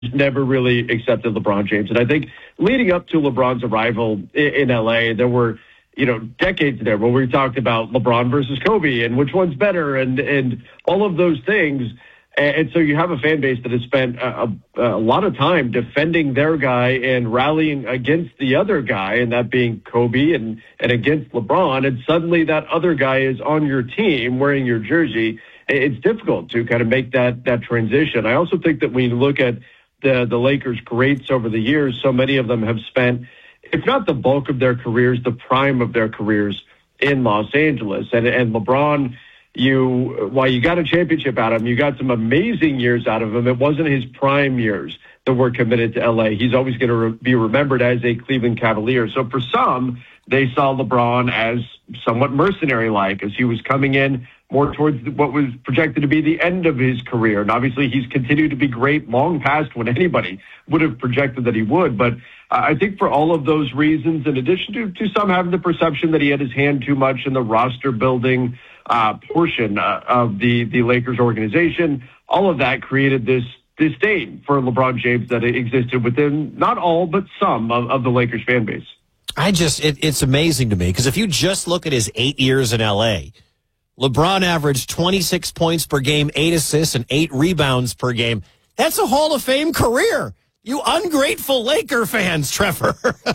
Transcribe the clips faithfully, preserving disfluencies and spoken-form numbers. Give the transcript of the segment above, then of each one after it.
never really accepted LeBron James. And I think leading up to LeBron's arrival in, in L A, there were, you know, decades there where we talked about LeBron versus Kobe and which one's better and, and all of those things. And so you have a fan base that has spent a, a, a lot of time defending their guy and rallying against the other guy, and that being Kobe, and, and against LeBron. And suddenly that other guy is on your team wearing your jersey. It's difficult to kind of make that, that transition. I also think that when you look at the, the Lakers' greats over the years, so many of them have spent, if not the bulk of their careers, the prime of their careers in Los Angeles. And, and LeBron, you, while you got a championship out of him, you got some amazing years out of him. It wasn't his prime years that were committed to L A. He's always going to re- be remembered as a Cleveland Cavalier. So for some, they saw LeBron as somewhat mercenary-like as he was coming in more towards what was projected to be the end of his career. And obviously he's continued to be great long past when anybody would have projected that he would. But uh, I think for all of those reasons, in addition to, to some having the perception that he had his hand too much in the roster building uh, portion uh, of the, the Lakers organization, all of that created this disdain for LeBron James that existed within not all, but some of, of the Lakers fan base. I just, it, it's amazing to me because if you just look at his eight years in L A, LeBron averaged twenty-six points per game, eight assists, and eight rebounds per game. That's a Hall of Fame career. You ungrateful Laker fans, Trevor.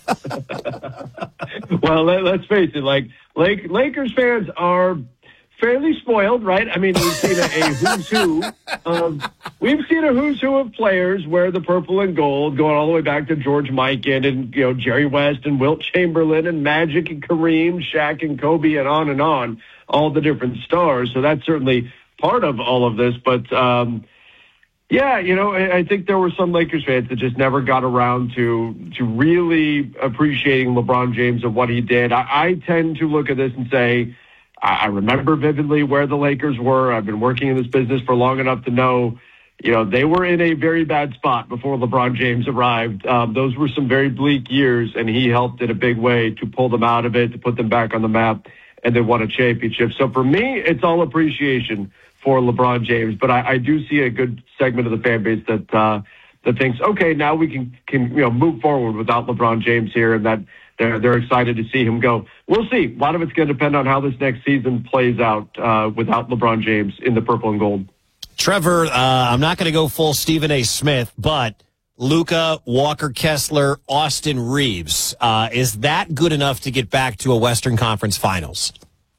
Well, let, let's face it, like, Lake, Lakers fans are fairly spoiled, right? I mean, we've seen a, a who's who of, we've seen a who's who of players wear the purple and gold, going all the way back to George Mikan and, you know, Jerry West and Wilt Chamberlain and Magic and Kareem, Shaq and Kobe, and on and on, all the different stars. So that's certainly part of all of this. But, um, yeah, you know, I, I think there were some Lakers fans that just never got around to to really appreciating LeBron James and what he did. I, I tend to look at this and say, I remember vividly where the Lakers were. I've been working in this business for long enough to know, you know, they were in a very bad spot before LeBron James arrived. Um, those were some very bleak years, and he helped in a big way to pull them out of it, to put them back on the map, and they won a championship. So for me, it's all appreciation for LeBron James. But I, I do see a good segment of the fan base that uh, that thinks, okay, now we can, can you know move forward without LeBron James here, and that They're, they're excited to see him go. We'll see. A lot of it's going to depend on how this next season plays out uh, without LeBron James in the purple and gold. Trevor, uh, I'm not going to go full Stephen A. Smith, but Luka, Walker Kessler, Austin Reeves, uh, is that good enough to get back to a Western Conference Finals?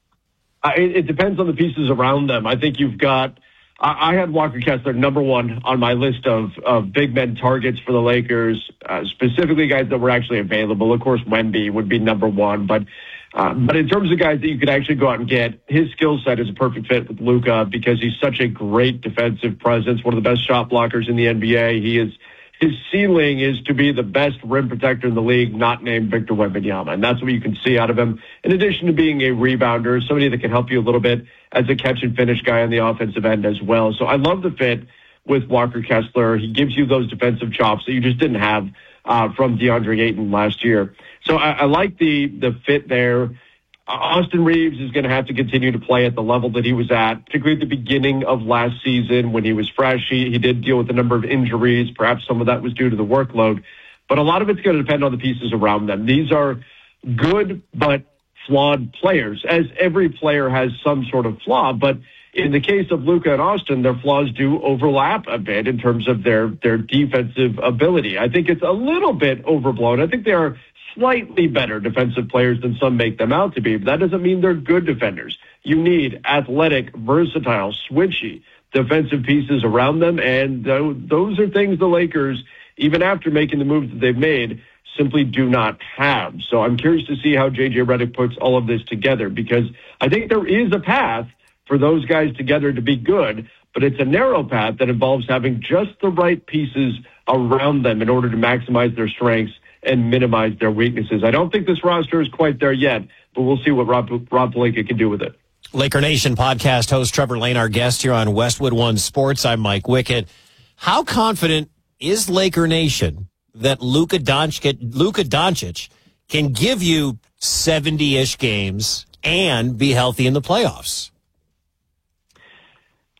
Uh, it, it depends on the pieces around them. I think you've got I had Walker Kessler number one on my list of, of big men targets for the Lakers, uh, specifically guys that were actually available. Of course, Wemby would be number one, but uh, but in terms of guys that you could actually go out and get, his skill set is a perfect fit with Luka because he's such a great defensive presence, one of the best shot blockers in the N B A. He is his ceiling is to be the best rim protector in the league, not named Victor Wembanyama, and that's what you can see out of him. In addition to being a rebounder, somebody that can help you a little bit as a catch and finish guy on the offensive end as well. So I love the fit with Walker Kessler. He gives you those defensive chops that you just didn't have uh, from DeAndre Ayton last year. So I, I like the the fit there. Austin Reeves is going to have to continue to play at the level that he was at, particularly at the beginning of last season when he was fresh. He, he did deal with a number of injuries. Perhaps some of that was due to the workload. But a lot of it's going to depend on the pieces around them. These are good but flawed players, as every player has some sort of flaw. But in the case of Luka and Austin, their flaws do overlap a bit in terms of their, their defensive ability. I think it's a little bit overblown. I think they are slightly better defensive players than some make them out to be, but that doesn't mean they're good defenders. You need athletic, versatile, switchy defensive pieces around them, and those are things the Lakers, even after making the moves that they've made, simply do not have. So I'm curious to see how J J Redick puts all of this together, because I think there is a path for those guys together to be good, but it's a narrow path that involves having just the right pieces around them in order to maximize their strengths and minimize their weaknesses. I don't think this roster is quite there yet, but we'll see what Rob, Rob Pelinka can do with it. Laker Nation podcast host Trevor Lane, our guest here on Westwood One Sports. I'm Mike Wickett. How confident is Laker Nation that Luka Doncic, Luka Doncic can give you seventy-ish games and be healthy in the playoffs?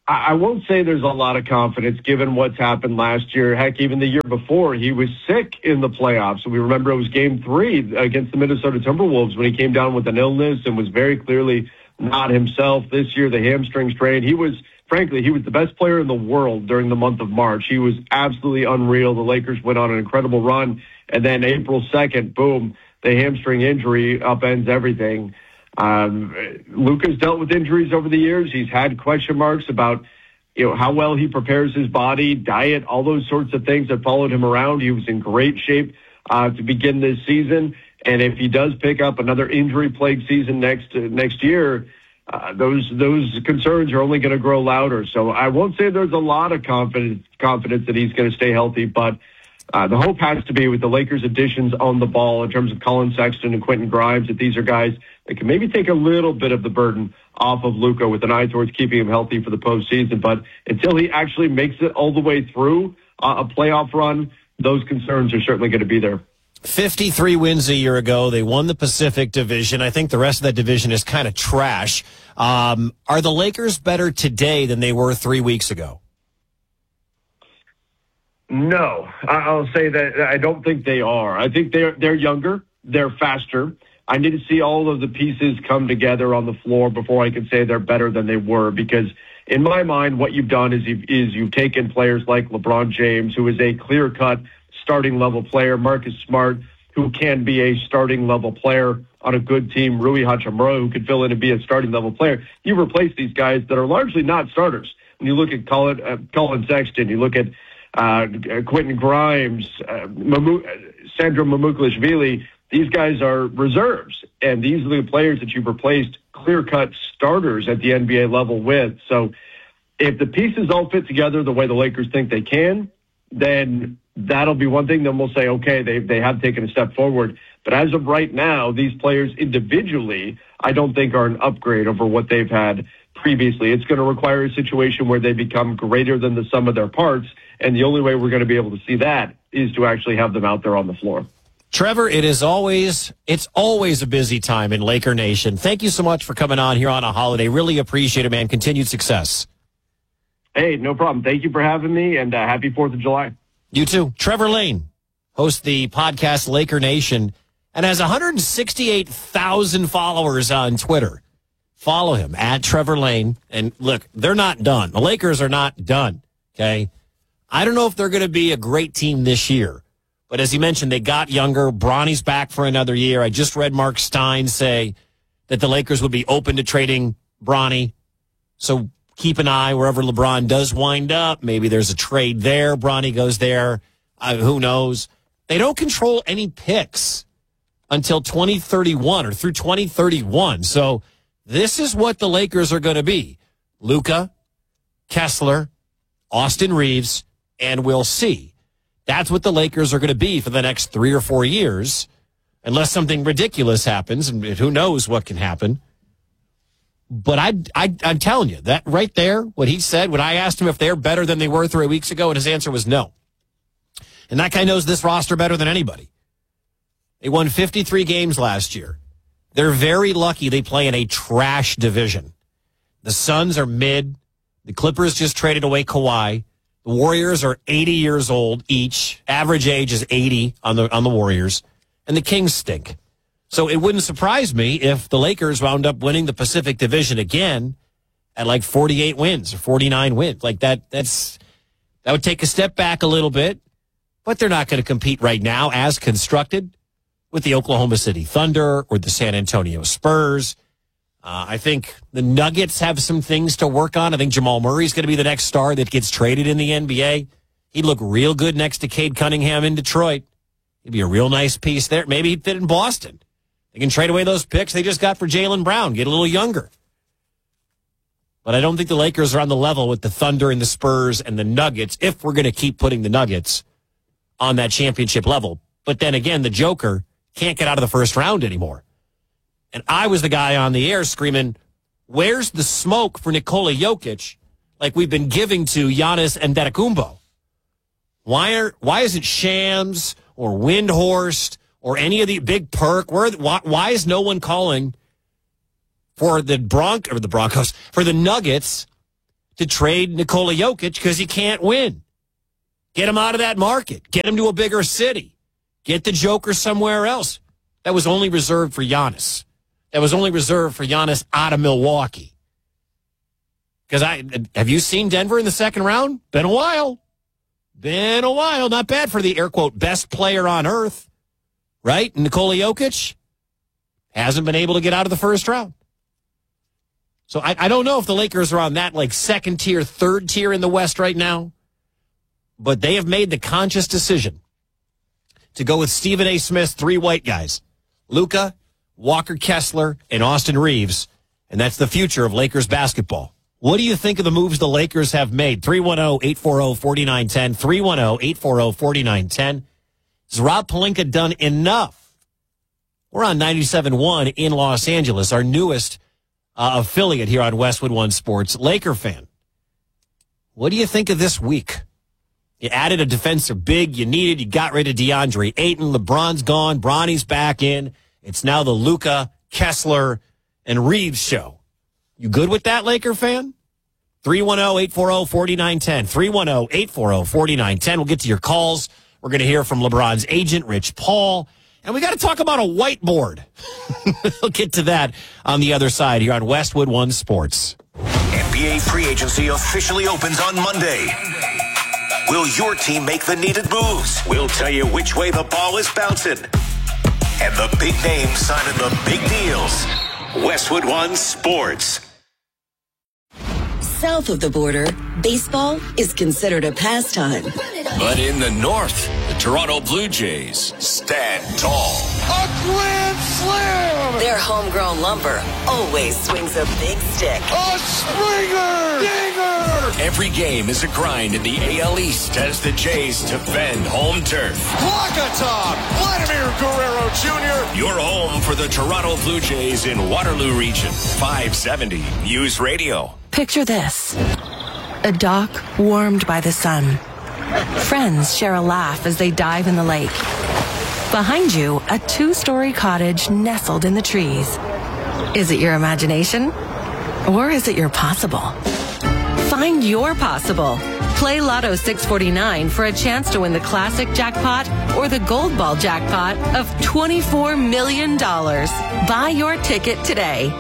I, I won't say there's a lot of confidence given what's happened last year. Heck, even the year before, he was sick in the playoffs. We remember it was game three against the Minnesota Timberwolves when he came down with an illness and was very clearly not himself. This year, the hamstring strain, he was, frankly, he was the best player in the world during the month of March. He was absolutely unreal. The Lakers went on an incredible run. And then April second, boom, the hamstring injury upends everything. Um, Luka's dealt with injuries over the years. He's had question marks about, you know, how well he prepares his body, diet, all those sorts of things that followed him around. He was in great shape uh, to begin this season. And if he does pick up another injury-plagued season next uh, next year, uh, those those concerns are only going to grow louder. So I won't say there's a lot of confidence confidence that he's going to stay healthy, but uh, the hope has to be with the Lakers' additions on the ball in terms of Colin Sexton and Quentin Grimes that these are guys that can maybe take a little bit of the burden off of Luka with an eye towards keeping him healthy for the postseason. But until he actually makes it all the way through uh, a playoff run, those concerns are certainly going to be there. fifty-three wins a year ago. They won the Pacific Division. I think the rest of that division is kind of trash. Um, are the Lakers better today than they were three weeks ago? No, I'll say that I don't think they are. I think they're they're younger, they're faster. I need to see all of the pieces come together on the floor before I can say they're better than they were, because in my mind, what you've done is you've, is you've taken players like LeBron James, who is a clear-cut starting level player, Marcus Smart, who can be a starting level player on a good team, Rui Hachimura, who could fill in and be a starting level player. You replace these guys that are largely not starters. When you look at Colin, uh, Colin Sexton, you look at uh, Quentin Grimes, uh, Mamu, Sandro Mamukelashvili, these guys are reserves, and these are the players that you've replaced clear-cut starters at the N B A level with. So if the pieces all fit together the way the Lakers think they can, then that'll be one thing. Then we'll say, okay, they they have taken a step forward. But as of right now, these players individually, I don't think are an upgrade over what they've had previously. It's going to require a situation where they become greater than the sum of their parts, and the only way we're going to be able to see that is to actually have them out there on the floor. Trevor, it is always, it's always a busy time in Laker Nation. Thank you so much for coming on here on a holiday. Really appreciate it, man. Continued success. Hey, no problem. Thank you for having me, and uh, happy fourth of July. You too. Trevor Lane hosts the podcast Laker Nation and has one hundred sixty-eight thousand followers on Twitter. Follow him at Trevor Lane. And look, they're not done. The Lakers are not done. Okay. I don't know if they're going to be a great team this year, but as he mentioned, they got younger. Bronny's back for another year. I just read Mark Stein say that the Lakers would be open to trading Bronny. So keep an eye wherever LeBron does wind up. Maybe there's a trade there. Bronny goes there. Uh, who knows? They don't control any picks until twenty thirty-one or through twenty thirty-one. So this is what the Lakers are going to be. Luka, Kessler, Austin Reeves, and we'll see. That's what the Lakers are going to be for the next three or four years, unless something ridiculous happens, and who knows what can happen. But I, I, I'm telling you, that right there, what he said, when I asked him if they're better than they were three weeks ago, and his answer was no. And that guy knows this roster better than anybody. They won fifty-three games last year. They're very lucky they play in a trash division. The Suns are mid. The Clippers just traded away Kawhi. The Warriors are eighty years old each. Average age is eighty on the on the Warriors. And the Kings stink. So it wouldn't surprise me if the Lakers wound up winning the Pacific Division again at like forty-eight wins or forty-nine wins. Like that, that's, that would take a step back a little bit, but they're not going to compete right now as constructed with the Oklahoma City Thunder or the San Antonio Spurs. Uh, I think the Nuggets have some things to work on. I think Jamal Murray's going to be the next star that gets traded in the N B A. He'd look real good next to Cade Cunningham in Detroit. He'd be a real nice piece there. Maybe he'd fit in Boston. They can trade away those picks they just got for Jaylen Brown, get a little younger. But I don't think the Lakers are on the level with the Thunder and the Spurs and the Nuggets if we're going to keep putting the Nuggets on that championship level. But then again, the Joker can't get out of the first round anymore. And I was the guy on the air screaming, where's the smoke for Nikola Jokic like we've been giving to Giannis Antetokounmpo? Why are why isn't Shams or Windhorst or any of the Big Perk? Where why, why is no one calling for the Bronc or the Broncos for the Nuggets to trade Nikola Jokic because he can't win. Get him out of that market. Get him to a bigger city. Get the Joker somewhere else. That was only reserved for Giannis. That was only reserved for Giannis out of Milwaukee. Because I have you seen Denver in the second round? Been a while. Been a while. Not bad for the air quote best player on earth. Right? Nikola Jokic hasn't been able to get out of the first round. So I, I don't know if the Lakers are on that like second tier, third tier in the West right now. But they have made the conscious decision to go with Stephen A. Smith's three white guys. Luka, Walker Kessler, and Austin Reeves. And that's the future of Lakers basketball. What do you think of the moves the Lakers have made? three one zero, eight four zero, four nine one zero. three one zero, eight four zero, four nine one zero. Has Rob Pelinka done enough? We're on ninety-seven point one in Los Angeles, our newest uh, affiliate here on Westwood One Sports. Laker fan, what do you think of this week? You added a defensive big you needed. You got rid of DeAndre Ayton. LeBron's gone. Bronny's back in. It's now the Luka, Kessler, and Reeves show. You good with that, Laker fan? three one zero, eight four zero, four nine one zero. three one zero, eight four zero, four nine one zero. We'll get to your calls. We're going to hear from LeBron's agent, Rich Paul. And we got to talk about a whiteboard. We'll get to that on the other side here on Westwood One Sports. N B A free agency officially opens on Monday. Will your team make the needed moves? We'll tell you which way the ball is bouncing. And the big names signing the big deals. Westwood One Sports. South of the border, baseball is considered a pastime. But in the north, the Toronto Blue Jays stand tall. A grand slam! Their homegrown lumber always swings a big stick. A Springer! Dinger! Every game is a grind in the A L East as the Jays defend home turf. Walkatom! Vladimir Guerrero Junior Your home for the Toronto Blue Jays in Waterloo Region. five seventy News Radio. Picture this. A dock warmed by the sun. Friends share a laugh as they dive in the lake. Behind you, a two-story cottage nestled in the trees. Is it your imagination? Or is it your possible? Find your possible. Play Lotto six forty-nine for a chance to win the classic jackpot or the gold ball jackpot of twenty-four million dollars. Buy your ticket today.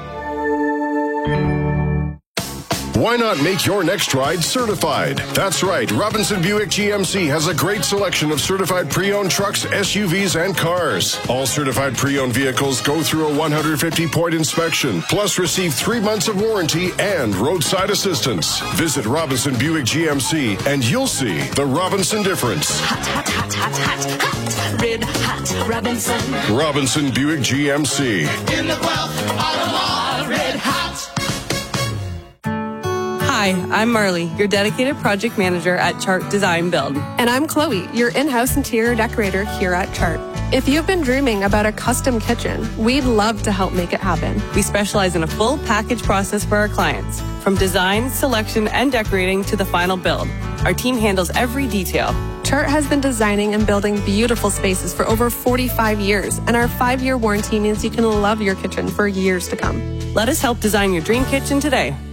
Why not make your next ride certified? That's right. Robinson Buick G M C has a great selection of certified pre-owned trucks, S U Vs, and cars. All certified pre-owned vehicles go through a one hundred fifty point inspection, plus receive three months of warranty and roadside assistance. Visit Robinson Buick G M C and you'll see the Robinson difference. Hot, hot, hot, hot, hot, hot. Red hot Robinson. Robinson Buick G M C. In the Guelph, Ottawa, red hot. Hi, I'm Marley, your dedicated project manager at Chart Design Build. And I'm Chloe, your in-house interior decorator here at Chart. If you've been dreaming about a custom kitchen, we'd love to help make it happen. We specialize in a full package process for our clients, from design, selection, and decorating to the final build. Our team handles every detail. Chart has been designing and building beautiful spaces for over forty-five years, and our five-year warranty means you can love your kitchen for years to come. Let us help design your dream kitchen today.